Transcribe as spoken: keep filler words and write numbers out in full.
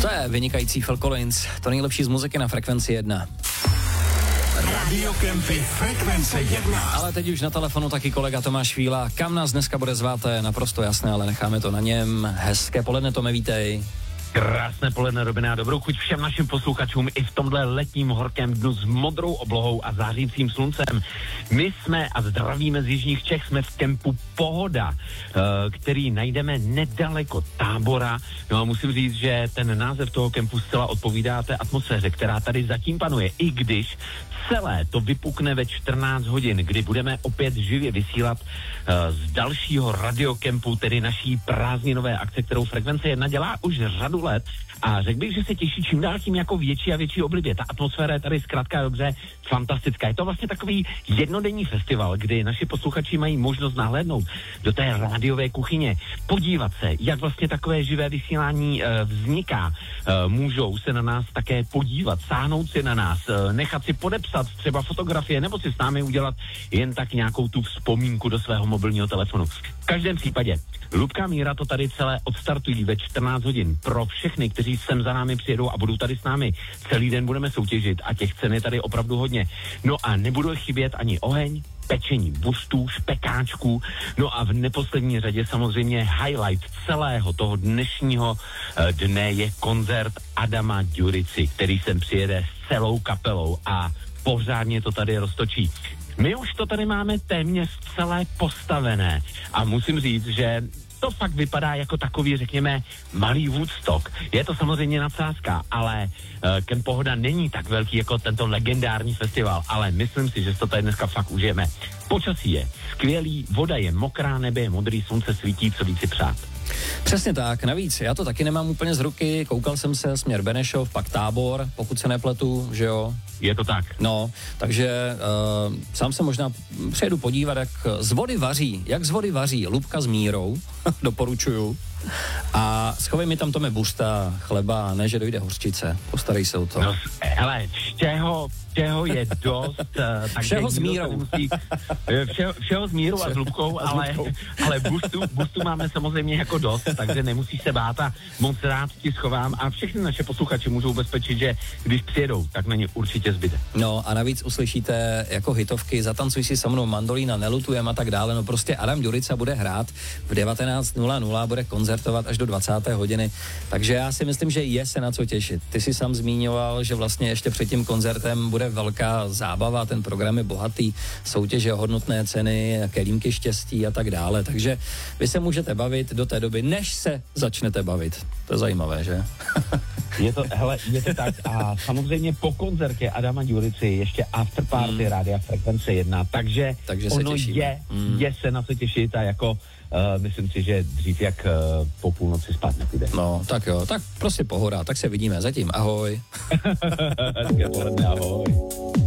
To je vynikající Phil Collins, to nejlepší z muziky na Frekvenci jedna. Radio Campy Frekvence jedna. Ale teď už na telefonu taky kolega Tomáš Víla. Kam nás dneska bude zvát, to je naprosto jasné, ale necháme to na něm. Hezké poledne, Tome, vítej. Krásné poledne, Robine, a dobrou chuť všem našim posluchačům i v tomhle letním horkém dnu s modrou oblohou a zářícím sluncem. My jsme a zdravíme z jižních Čech, jsme v kempu Pohoda, který najdeme nedaleko Tábora. No a musím říct, že ten název toho kempu zcela odpovídá té atmosféře, která tady zatím panuje, i když celé to vypukne ve čtrnáct hodin, kdy budeme opět živě vysílat z dalšího radiokempu, tedy naší prázdninové akce, kterou Frekvence jedna dělá už řadu let, a řekl bych, že se těší čím dál tím jako větší a větší oblibě. Ta atmosféra je tady zkrátka dobře fantastická. Je to vlastně takový jednodenní festival, kdy naši posluchači mají možnost nahlédnout do té rádiové kuchyně, podívat se, jak vlastně takové živé vysílání e, vzniká. E, můžou se na nás také podívat, sáhnout si na nás, e, nechat si podepsat třeba fotografie, nebo si s námi udělat jen tak nějakou tu vzpomínku do svého mobilního telefonu. V každém případě Lubka Míra to tady celé odstartují ve čtrnáct hodin. Pro všechny, kteří sem za námi přijedou a budou tady s námi celý den, budeme soutěžit a těch cen je tady opravdu hodně. No a nebudou chybět ani oheň, pečení bustů, špekáčků, no a v neposlední řadě samozřejmě highlight celého toho dnešního dne je koncert Adama Ďurici, který sem přijede s celou kapelou a pořádně to tady roztočí. My už to tady máme téměř celé postavené a musím říct, že to fakt vypadá jako takový, řekněme, malý Woodstock. Je to samozřejmě nadsázka, ale uh, Kemp Pohoda není tak velký jako tento legendární festival, ale myslím si, že to tady dneska fakt užijeme. Počasí je skvělý, voda je mokrá, nebe je modrý, slunce svítí, co víc si přát. Přesně tak, navíc já to taky nemám úplně z ruky, koukal jsem se směr Benešov, pak Tábor, pokud se nepletu, že jo? Je to tak. No, takže uh, sám se možná přijedu podívat, jak z vody vaří, jak z vody vaří Lubka s Mírou, doporučuju. A schovej mi tam, Tome, busta, chleba, ne, že dojde hořčice, postarej se o to. No, hele, čeho, čeho je dost, tak všeho s Mírou. Musí, všeho, všeho s Mírou a s Lubkou, ale, ale bustu, bustu máme samozřejmě jako dost, takže nemusíš se bát a moc rád ti schovám a všechny naše posluchači můžou ubezpečit, že když přijedou, tak na ně určitě zbyde. No a navíc uslyšíte jako hitovky, Zatancuj si se mnou, Mandolína, Nelutujem a tak dále, no prostě Adam Ďurica bude hrát v devatenáct nula nula, bude koncertovat až do dvacáté hodiny, takže já si myslím, že je se na co těšit. Ty jsi sám zmiňoval, že vlastně ještě před tím koncertem bude velká zábava, ten program je bohatý, soutěže, hodnotné ceny, kelímky štěstí a tak dále, takže vy se můžete bavit do té doby, než se začnete bavit. To je zajímavé, že? Je to, hele, je to tak a samozřejmě po koncertě Adama Ďurici ještě afterparty mm. Rádia Frekvence jedna, takže, takže se ono těšíme. je, mm. je se na co těšit a jako uh, myslím si, že dřív jak uh, po půlnoci spát nepůjde. No, tak jo, tak prostě pohoda, tak se vidíme, zatím ahoj. Hezké poledne, ahoj.